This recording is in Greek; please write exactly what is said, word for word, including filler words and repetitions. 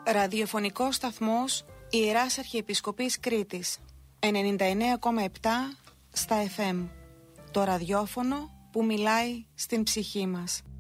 Ραδιοφωνικός σταθμός Ιεράς Αρχιεπισκοπής Κρήτης ενενήντα εννέα κόμμα επτά στα εφ εμ. Το ραδιόφωνο που μιλάει στην ψυχή μας.